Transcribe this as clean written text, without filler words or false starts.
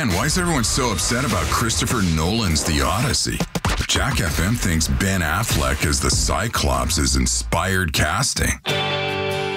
Man, why is everyone so upset about Christopher Nolan's The Odyssey? Jack FM thinks Ben Affleck as the Cyclops is inspired casting.